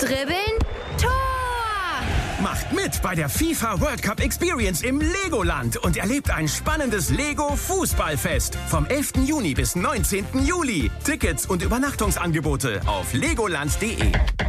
Dribbeln, Tor! Macht mit bei der FIFA World Cup Experience im Legoland und erlebt ein spannendes Lego-Fußballfest vom 11. Juni bis 19. Juli. Tickets und Übernachtungsangebote auf legoland.de.